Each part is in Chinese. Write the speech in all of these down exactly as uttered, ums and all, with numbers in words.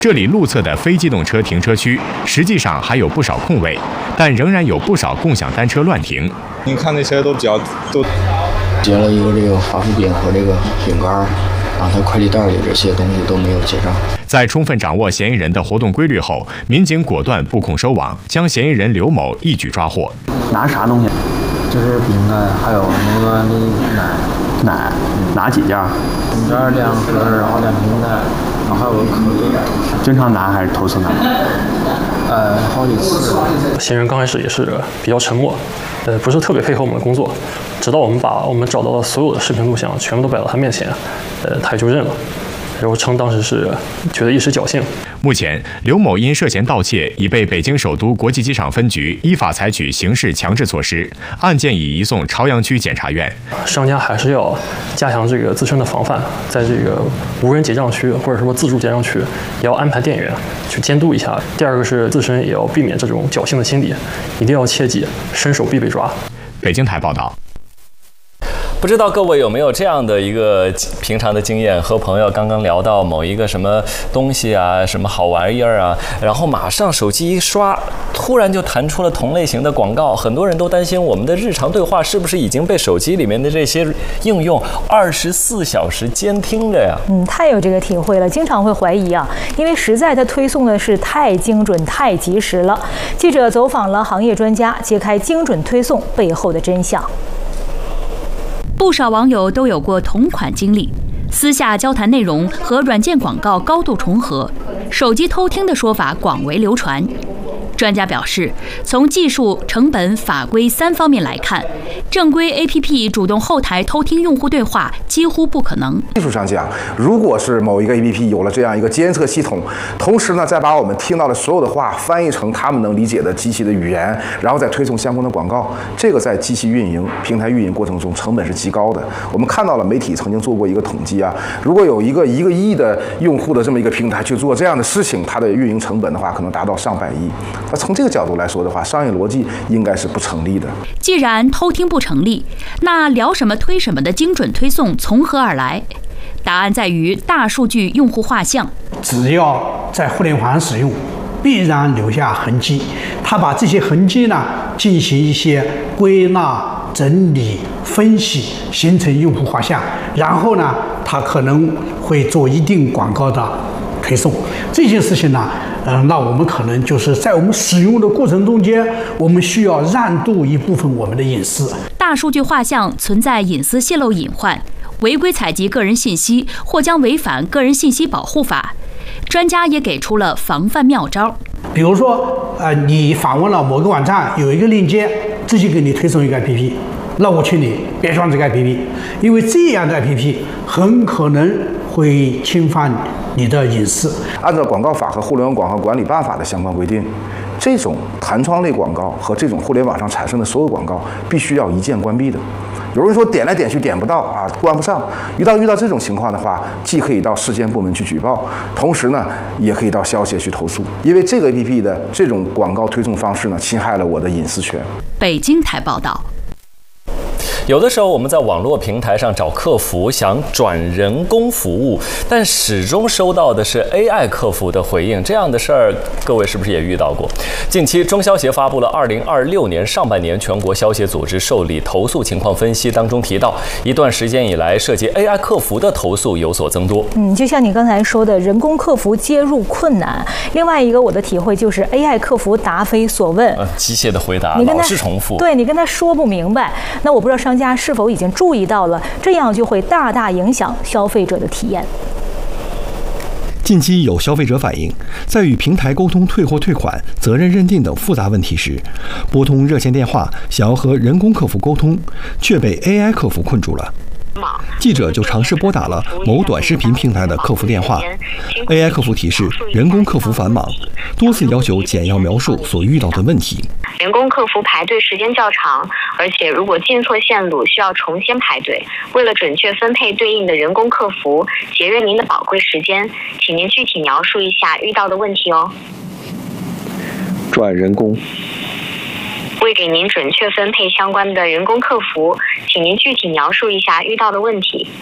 这里路侧的非机动车停车区实际上还有不少空位，但仍然有不少共享单车乱停。 您看那车都比较都结了一个这个华夫饼和这个饼干，然后他快递袋里这些东西都没有结账。 在充分掌握嫌疑人的活动规律后，民警果断布控收网，将嫌疑人刘某一举抓获。 拿啥东西？ 就是饼干，还有那个奶奶，拿几件？ 饼干两盒，然后两瓶奶，然后还有个可乐。 经常拿还是头次拿？ 呃，好几次。 嫌疑人刚开始也是比较沉默，呃，不是特别配合我们的工作。直到我们把我们找到的所有的视频录像全部都摆到他面前，呃，他也就认了。然后称当时是觉得一时侥幸。 目前，刘某因涉嫌盗窃，已被北京首都国际机场分局依法采取刑事强制措施，案件已移送朝阳区检察院。 商家还是要加强这个自身的防范，在这个无人结账区或者说自助结账区，也要安排店员去监督一下。第二个是自身也要避免这种侥幸的心理，一定要切记伸手必被抓。 北京台报道。 不知道各位有没有这样的一个平常的经验，和朋友刚刚聊到某一个什么东西啊，什么好玩意儿啊，然后马上手机一刷，突然就弹出了同类型的广告。很多人都担心我们的日常对话是不是已经被手机里面的这些应用二十四小时监听着呀？ 嗯，太有这个体会了，经常会怀疑啊，因为实在它推送的是太精准、太及时了。记者走访了行业专家，揭开精准推送背后的真相。 不少网友都有过同款经历，私下交谈内容和软件广告高度重合，手机偷听的说法广为流传。专家表示，从技术、成本、法规三方面来看，正规 A P P 主动后台偷听用户对话几乎不可能。 技术上讲，如果是某一个 A P P 有了这样一个监测系统，同时呢，再把我们听到的所有的话翻译成他们能理解的机器的语言，然后再推送相关的广告，这个在机器运营、平台运营过程中成本是极高的。我们看到了媒体曾经做过一个统计啊，如果有一个一个亿的用户的这么一个平台去做这样的事情，它的运营成本的话，可能达到上百亿。那从这个角度来说的话，商业逻辑应该是不成立的。 既然偷听不成立，那聊什么推什么的精准推送从何而来？答案在于大数据用户画像。 只要在互联网使用，必然留下痕迹。他把这些痕迹呢进行一些归纳、整理、分析，形成用户画像，然后呢，他可能会做一定广告的推送。这些事情呢，呃，那我们可能就是在我们使用的过程中间，我们需要让渡一部分我们的隐私。 大数据画像存在隐私泄露隐患，违规采集个人信息或将违反个人信息保护法。专家也给出了防范妙招， 比如说，呃，你访问了某个网站，有一个链接，直接给你推送一个 A P P， 那我劝你别装这个 A P P， 因为这样的 A P P 很可能会侵犯你的隐私。 按照广告法和互联网广告管理办法的相关规定，这种弹窗类广告和这种互联网上产生的所有广告必须要一键关闭的。有人说点来点去点不到啊，关不上。遇到遇到这种情况的话，既可以到市监部门去举报，同时呢，也可以到消协去投诉，因为这个 A P P 的这种广告推送方式呢，侵害了我的隐私权。 北京台报道。 有的时候我们在网络平台上找客服，想转人工服务，但始终收到的是 A I 客服的回应。这样的事儿，各位是不是也遇到过？近期，中消协发布了二零二六年上半年全国消协组织受理投诉情况分析，当中提到，一段时间以来，涉及 A I 客服的投诉有所增多。 嗯，就像你刚才说的，人工客服接入困难。另外一个，我的体会就是 A I 客服答非所问， 呃，机械的回答， 你跟他老是重复。 对，你跟他说不明白。那我不知道商家是否已经注意到了，这样就会大大影响消费者的体验。 近期有消费者反映，在与平台沟通退货退款、责任认定等复杂问题时，拨通热线电话想要和人工客服沟通，却被 A I 客服困住了。记者就尝试拨打了某短视频平台的客服电话 ，A I 客服提示人工客服繁忙，多次要求简要描述所遇到的问题。 人工客服排队时间较长，而且如果进错线路需要重新排队。为了准确分配对应的人工客服，节约您的宝贵时间，请您具体描述一下遇到的问题哦。 转人工。 为给您准确分配相关的人工客服，请您具体描述一下遇到的问题。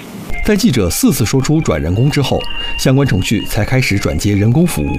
在记者四次说出转人工之后，相关程序才开始转接人工服务。